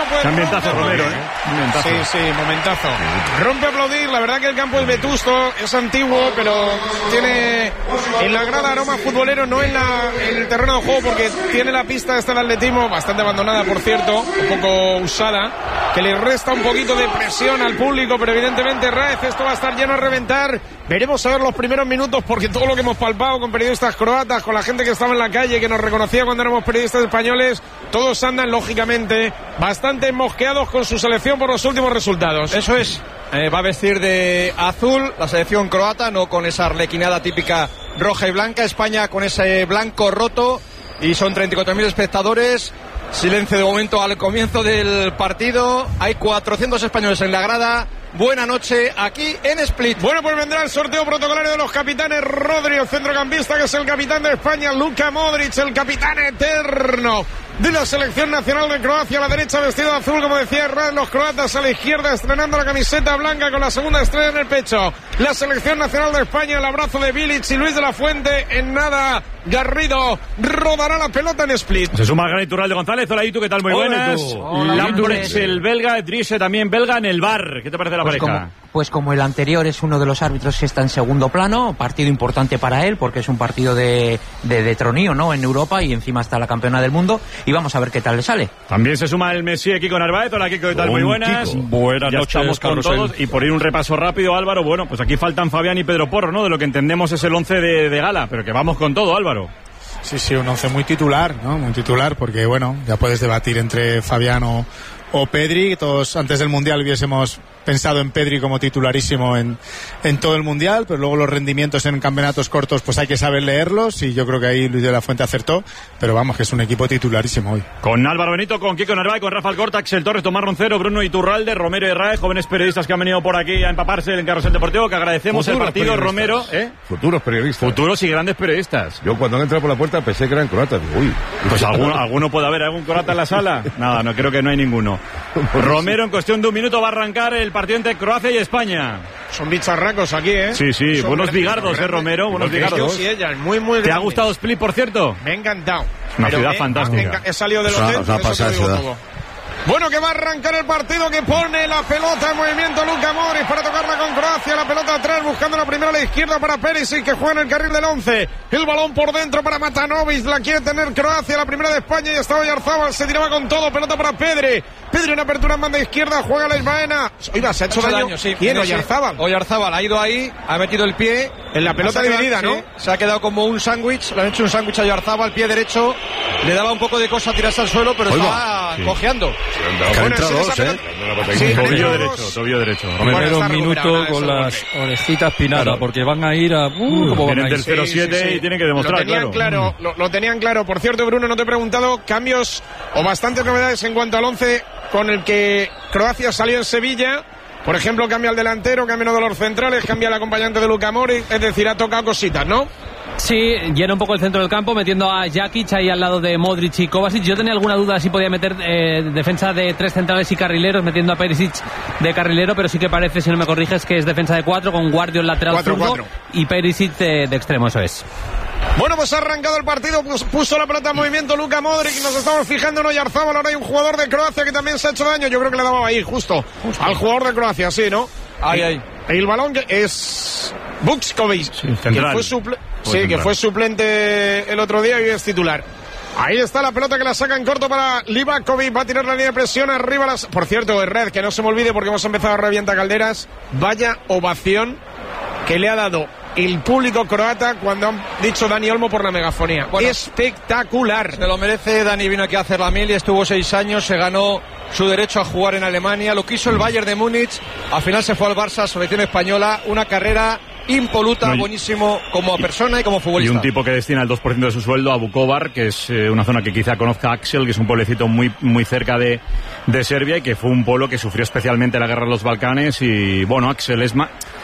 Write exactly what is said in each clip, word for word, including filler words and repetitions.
pues... Qué ambientazo, Romero, ¿eh? Ambientazo. Sí, sí, momentazo. Rompe a aplaudir, la verdad que el campo es vetusto, es antiguo, pero tiene en la grada aroma futbolero, no en, la, en el terreno de juego, porque tiene la pista esta del atletismo, bastante abandonada, por cierto, un poco usada, que le resta un poquito de presión al público, pero evidentemente, Raez, esto va a estar lleno a reventar. Veremos a ver los primeros minutos, porque todo lo que hemos palpado con periodistas croatas, con la gente que estaba en la calle, que nos reconocía cuando éramos periodistas españoles, todos andan, lógicamente, bastante mosqueados con su selección por los últimos resultados. Eso es, eh, va a vestir de azul la selección croata, no con esa arlequinada típica roja y blanca. España con ese blanco roto, y son treinta y cuatro mil espectadores. Silencio de momento al comienzo del partido. Hay cuatrocientos españoles en la grada. Buena noche aquí en Split. Bueno, pues vendrá el sorteo protocolario de los capitanes. Rodri, el centrocampista, que es el capitán de España. Luka Modric, el capitán eterno de la selección nacional de Croacia. A la derecha, vestido de azul, como decía Herrán, los croatas. A la izquierda, estrenando la camiseta blanca con la segunda estrella en el pecho, la selección nacional de España. El abrazo de Bilic y Luis de la Fuente. En nada, Garrido rodará la pelota en Split. Se suma el gran Iturralde González. Hola, Itu, ¿qué tal? Muy buenas. Lamprecht, el belga, Drise también belga en el bar. ¿Qué te parece la pues pareja? Como, pues como el anterior es uno de los árbitros que está en segundo plano, partido importante para él, porque es un partido de, de, de tronío, ¿no?, en Europa, y encima está la campeona del mundo, y vamos a ver qué tal le sale. También se suma el Messi, Kiko Narváez. Hola, Kiko, ¿qué tal? Muy buenas. Kiko. Buenas ya noches, estamos con Carlos. todos. Y por ir un repaso rápido, Álvaro, bueno, pues aquí faltan Fabián y Pedro Porro, ¿no? De lo que entendemos es el once de, de gala, pero que vamos con todo, Álvaro. Sí, sí, un once muy titular, ¿no? Muy titular, porque, bueno, ya puedes debatir entre Fabián o, o Pedri. Todos antes del Mundial hubiésemos pensado en Pedri como titularísimo en, en todo el Mundial, pero luego los rendimientos en campeonatos cortos pues hay que saber leerlos, y yo creo que ahí Luis de la Fuente acertó, pero vamos, que es un equipo titularísimo hoy. Con Álvaro Benito, con Kiko Narváez, con Rafa Alcorta, Axel Torres, Tomás Roncero, Bruno Iturralde, Romero y Raez, jóvenes periodistas que han venido por aquí a empaparse en Carrusel Deportivo, que agradecemos Futuros el partido, periodistas. Romero. ¿eh? Futuros periodistas. Futuros y grandes periodistas. Yo cuando entré por la puerta pensé que eran croatas. Digo, uy. Pues alguno, alguno puede haber, algún croata en la sala. Nada, no creo que no hay ninguno. Romero, en cuestión de un minuto va a arrancar el partido entre Croacia y España. Son bicharracos aquí, ¿eh? Sí, sí, Son buenos grandes, bigardos, grandes. ¿eh, Romero? Buenos bigardos. Sí, ella, muy, muy ¿Te ha grande. gustado Split, por cierto? Me ha encantado. Una Pero ciudad me- fantástica. me- He salido del O sea, hotel, o sea, eso te pasa lo digo ciudad. todo. Bueno, que va a arrancar el partido, que pone la pelota en movimiento Luka Modric para tocarla con Croacia. La pelota atrás, buscando la primera a la izquierda para Perisic, que juega en el carril del once. El balón por dentro para Matanovic, la quiere tener Croacia, la primera de España, y estaba Oyarzábal, se tiraba con todo. Pelota para Pedri. Pedri en apertura en banda izquierda, juega la Ismaena. Oiga, se ha hecho, Ha hecho daño. daño, sí. ¿Quién? Sí. Oyarzábal. Oyarzábal ha ido ahí, ha metido el pie En la pelota Se ha quedado- dividida, ¿no? sí, se ha quedado como un sándwich, le han hecho un sándwich a Oyarzábal, pie derecho, le daba un poco de cosa tirarse al suelo, pero Oiga. estaba Sí. cojeando. Que han Bueno, entrado sí, dos, esa ¿eh? pelota- Sí, Sí, Tobillo ellos- derecho, tobillo derecho. Bueno, Romero. Primero está un recuperado, minuto nada, con eso las golpe. orejitas pinadas, Claro. porque van a ir a... Uh, ¿cómo van Vienen a del ir? cero siete Sí, sí, sí. y tienen que demostrar, lo tenían claro. claro, lo, lo tenían claro. Por cierto, Bruno, no te he preguntado cambios o bastantes novedades en cuanto al once con el que Croacia salió en Sevilla. Por ejemplo, cambia el delantero, cambia uno de los centrales, cambia el acompañante de Luka Modric, es decir, ha tocado cositas, ¿no? Sí, llena un poco el centro del campo, metiendo a Jakic ahí al lado de Modric y Kovacic. Yo tenía alguna duda si podía meter eh, defensa de tres centrales y carrileros, metiendo a Perisic de carrilero, pero sí que parece, si no me corriges, que es defensa de cuatro, con Guardio en lateral Cuatro, zurdo cuatro. y Perisic de, de extremo, eso es. Bueno, pues ha arrancado el partido, pues puso la pelota en movimiento Luka Modric, y nos estamos fijando en Oyarzábal. Ahora hay un jugador de Croacia que también se ha hecho daño. Yo creo que le daba ahí, justo, al jugador de Croacia, sí, ¿no? Ahí, ahí. El balón que es Bukskovic, que central. fue, suple- Fue sí, que central. fue suplente el otro día y hoy es titular. Ahí está la pelota que la saca en corto para Livakovic, va a tirar la línea de presión arriba. Las... Por cierto, de red, que no se me olvide porque hemos empezado a revienta calderas. Vaya ovación que le ha dado el público croata cuando han dicho Dani Olmo por la megafonía. Bueno, espectacular. Se lo merece. Dani vino aquí a hacer la mil y estuvo seis años, se ganó su derecho a jugar en Alemania, lo quiso el Bayern de Múnich, al final se fue al Barça, selección española, una carrera impoluta, No, y- buenísimo como persona y como Y futbolista. un tipo que destina el dos por ciento de su sueldo a Vukovar, que es eh, una zona que quizá conozca Axel, que es un pueblecito muy, muy cerca de, de Serbia, y que fue un pueblo que sufrió especialmente la guerra de los Balcanes. Y bueno, Axel es más...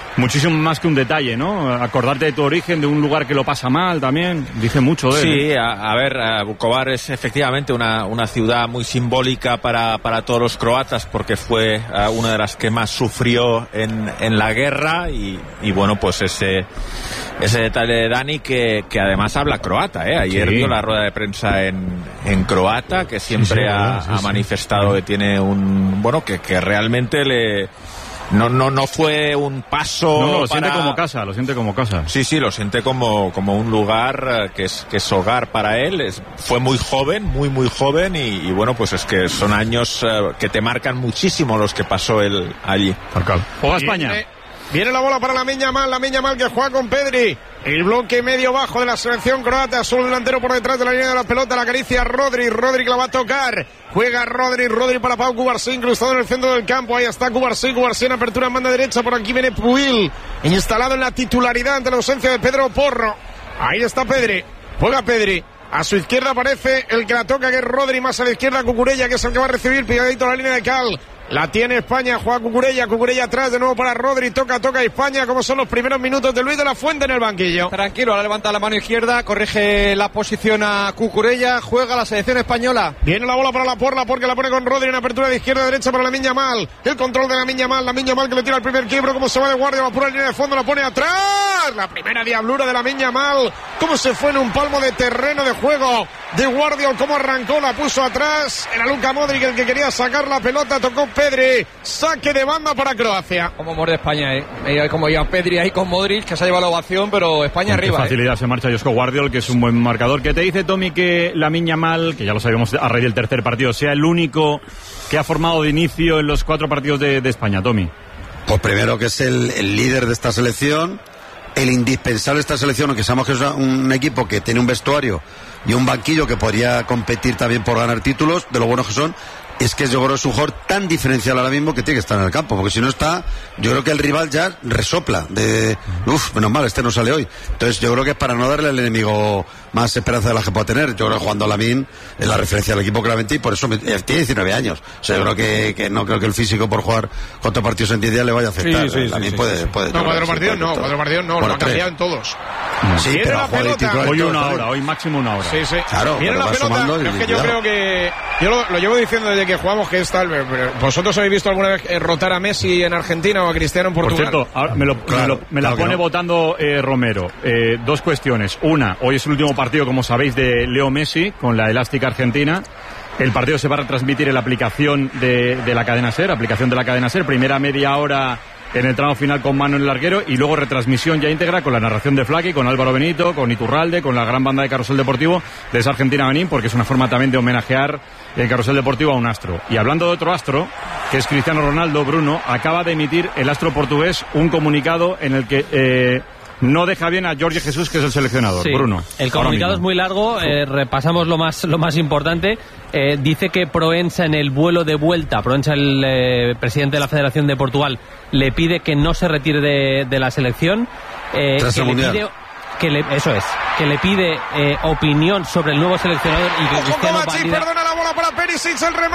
muchísimo más que un detalle, ¿no? Acordarte de tu origen, de un lugar que lo pasa mal también, dice mucho de él. Sí, a, a ver, a Vukovar es efectivamente una, una ciudad muy simbólica para, para todos los croatas porque fue uh, una de las que más sufrió en, en la guerra y, y bueno, pues ese, ese detalle de Dani que, que además habla croata, ¿eh? Ayer Sí. dio la rueda de prensa en, en croata, que siempre Sí, sí, ha, sí, ha sí. manifestado que tiene un, bueno, que, que realmente le... No, no, no fue un paso. No, no, lo para... siente como casa, lo siente como casa. Sí, sí, lo siente como, como un lugar eh, que es, que es hogar para él. Es, fue muy joven, muy, muy joven y, y bueno, pues es que son años eh, que te marcan muchísimo los que pasó él allí. Juega España. Viene, viene la bola para la Miña Mal, la Miña Mal que juega con Pedri. El bloque medio bajo de la selección croata, solo delantero por detrás de la línea de la pelota, la acaricia Rodri, Rodri que la va a tocar, juega Rodri, Rodri para Pau Cubarsí, incrustado en el centro del campo, ahí está Cubarsí, Cubarsí en apertura en banda derecha, por aquí viene Puil, instalado en la titularidad ante la ausencia de Pedro Porro, ahí está Pedri, juega Pedri. A su izquierda aparece el que la toca, que es Rodri, más a la izquierda Cucurella, que es el que va a recibir, pegadito a la línea de Cal. La tiene España, juega Cucurella, Cucurella atrás, de nuevo para Rodri, toca, toca España, como son los primeros minutos de Luis de la Fuente en el banquillo. Tranquilo, ahora levanta la mano izquierda, corrige la posición a Cucurella, juega la selección española. Viene la bola para la Porla, porque la pone con Rodri en apertura de izquierda a derecha para la Miña Mal. El control de la Miña Mal, la Miña Mal que le tira el primer quiebro, como se va de guardia, va por la línea de fondo, la pone atrás. La primera diablura de la Miña Mal, cómo se fue en un palmo de terreno de juego de Guardiol, cómo arrancó, la puso atrás. Era Luka Modric el que quería sacar la pelota, tocó Pedri. Saque de banda para Croacia. Como muerde España, eh. Mira como iba Pedri ahí con Modric, que se ha llevado la ovación, pero España Con qué arriba. facilidad eh. se marcha Josko Guardiol, que es un buen marcador. ¿Qué te dice, Tommy, que la Miña Mal, que ya lo sabíamos a raíz del tercer partido, sea el único que ha formado de inicio en los cuatro partidos de, de España, Tommy? Pues primero que es el, el líder de esta selección, el indispensable de esta selección, aunque sabemos que es un equipo que tiene un vestuario y un banquillo que podría competir también por ganar títulos, de lo buenos que son. Es que yo creo que es un jugador tan diferencial ahora mismo que tiene que estar en el campo, porque si no está, yo creo que el rival ya resopla de, uff, menos mal, este no sale hoy. Entonces yo creo que es para no darle al enemigo más esperanza de la que pueda tener. Yo creo que jugando a Lamine es la referencia del equipo claramente y por eso me, tiene diecinueve años. O sea, yo creo que, que no creo que el físico por jugar cuatro partidos en diez días le vaya a afectar. Sí, sí, sí, Lamine sí, puede, sí. puede. No, cuatro partidos no, cuatro partidos no, lo ha cambiado en todos. Sí, pero la a jugar de pelota. titular Hoy todos una también. hora, hoy máximo una hora. Sí, sí. Claro, Viene pero la va pelota, sumando y pero es que yo cuidado. creo que... Yo lo, lo llevo diciendo desde que jugamos que es tal... ¿Vosotros habéis visto alguna vez eh, rotar a Messi en Argentina o a Cristiano en Por Portugal? cierto, ahora me, lo, Claro, me, lo- me la claro que pone no. votando eh, Romero. Eh, dos cuestiones. Una, hoy es el último partido, como sabéis, de Leo Messi con la elástica argentina. El partido se va a retransmitir en la aplicación de, de la cadena SER, aplicación de la cadena SER. Primera media hora en el tramo final con Mano en el larguero y luego retransmisión ya íntegra con la narración de Flaky, con Álvaro Benito, con Iturralde, con la gran banda de Carrusel Deportivo de esa Argentina Benín, porque es una forma también de homenajear el Carrusel Deportivo a un astro. Y hablando de otro astro, que es Cristiano Ronaldo, Bruno, acaba de emitir el astro portugués un comunicado en el que eh, no deja bien a Jorge Jesús, que es el seleccionador. Sí. Bruno. El comunicado es muy largo, eh, repasamos lo más, lo más importante. Eh, dice que Proença en el vuelo de vuelta, Proença, el eh, presidente de la Federación de Portugal, le pide que no se retire de, de la selección. Eh, Tras que el le Mundial. pide, que le, eso es, que le pide eh, opinión sobre el nuevo seleccionador y que Ojo, Cristiano Kovacic, valida. perdona la bola para Perisic, el remate.